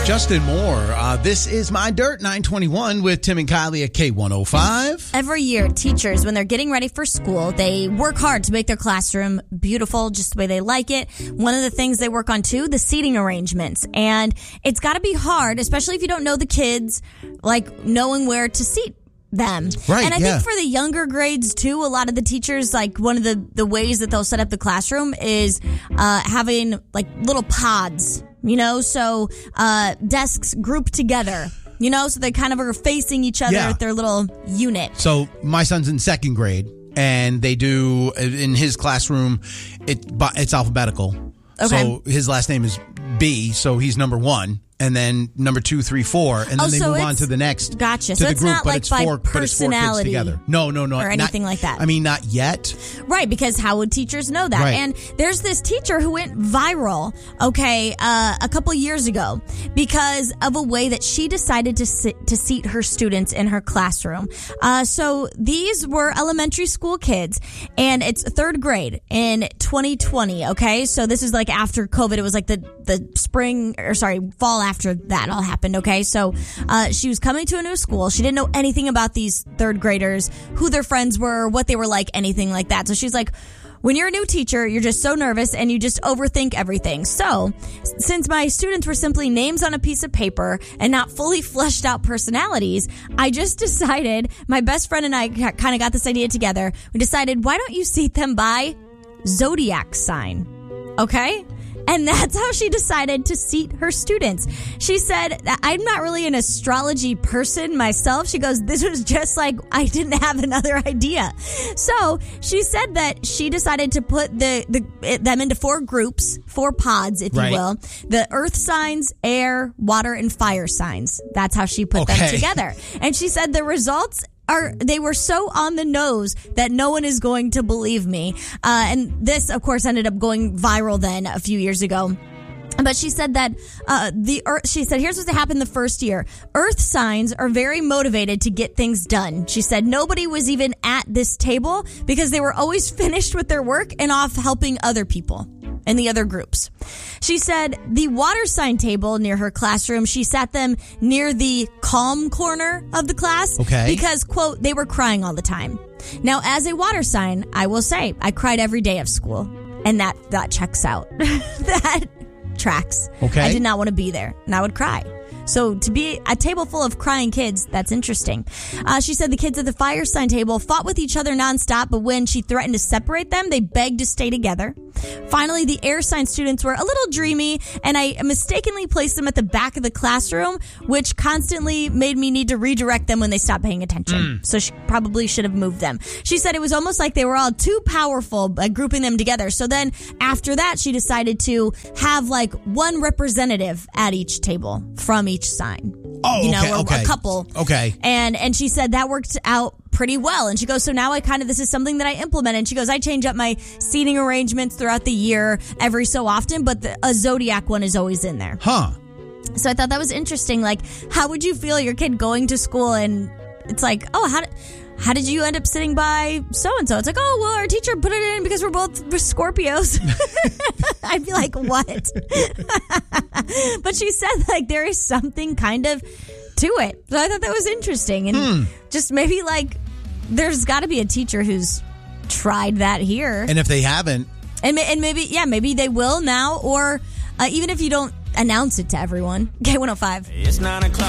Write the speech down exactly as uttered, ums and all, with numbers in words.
Justin Moore, uh, this is My Dirt, nine twenty-one with Tim and Kylie at K one oh five. Every year, teachers, when they're getting ready for school, they work hard to make their classroom beautiful, just the way they like it. One of the things they work on, too, the seating arrangements. And it's got to be hard, especially if you don't know the kids, like knowing where to seat them. Right, and I yeah. think for the younger grades, too, a lot of the teachers, like one of the, the ways that they'll set up the classroom is uh, having like little pods. You know, so uh, desks grouped together, you know, so they kind of are facing each other Yeah. with their little unit. So my son's in second grade, and they do, in his classroom, it it's alphabetical. Okay. So his last name is B, so he's number one. And then number two, three, four, and then Oh, they so move on it's- to the next. Gotcha. To So the it's group, not but like it's by four, but it's four kids personality together. No, no, no, or anything not, like that. I mean, not yet. Right, because how would teachers know that? Right. And there's this teacher who went viral, okay, uh, a couple years ago because of a way that she decided to sit, to seat her students in her classroom. Uh, so these were elementary school kids, and it's third grade in twenty twenty, okay? So this is like after COVID. It was like the, the spring, or sorry, fall after that all happened, okay? So uh, she was coming to a new school. She didn't know anything about these third graders, who their friends were, what they were like, anything like that. So she's like, when you're a new teacher, you're just so nervous and you just overthink everything. So since my students were simply names on a piece of paper and not fully fleshed out personalities, I just decided, my best friend and I kind of got this idea together. We decided, why don't you seat them by zodiac sign? Okay? And that's how she decided to seat her students. She said, I'm not really an astrology person myself. She goes, this was just like, I didn't have another idea. So she said that she decided to put the, the them into four groups, four pods, if Right. you will. The earth signs, air, water, and fire signs. That's how she put them Okay. together. And she said the results are they were so on the nose that no one is going to believe me. Uh, and this, of course, ended up going viral then a few years ago. But she said that uh, the earth, she said, here's what happened the first year. Earth signs are very motivated to get things done. She said nobody was even at this table because they were always finished with their work and off helping other people in the other groups. She said the water sign table near her classroom, she sat them near the calm corner of the class. Okay. Because, quote, they were crying all the time. Now, as a water sign, I will say I cried every day of school. And that, that checks out. That tracks. Okay. I did not want to be there, and I would cry. So to be a table full of crying kids, that's interesting. Uh, she said the kids at the fire sign table fought with each other nonstop, but when she threatened to separate them, they begged to stay together. Finally, the air sign students were a little dreamy, and I mistakenly placed them at the back of the classroom, which constantly made me need to redirect them when they stopped paying attention. Mm. So she probably should have moved them. She said it was almost like they were all too powerful by grouping them together. So then after that, she decided to have like one representative at each table from each sign. Oh, you know, okay, or okay. a couple. Okay. And and she said that worked out pretty well. And she goes, so now I kind of, this is something that I implement. And she goes, I change up my seating arrangements throughout the year every so often, but the, a zodiac one is always in there. Huh. So I thought that was interesting. Like, how would you feel your kid going to school and it's like, oh, how did, how did you end up sitting by so-and-so? It's like, oh, well, our teacher put it in because we're both Scorpios. I'd be like, what? But she said, like, there is something kind of to it. So I thought that was interesting. And Hmm. just maybe, like, there's got to be a teacher who's tried that here. And if they haven't, And, and maybe, yeah, maybe they will now. Or uh, even if you don't announce it to everyone. K one oh five. It's nine o'clock.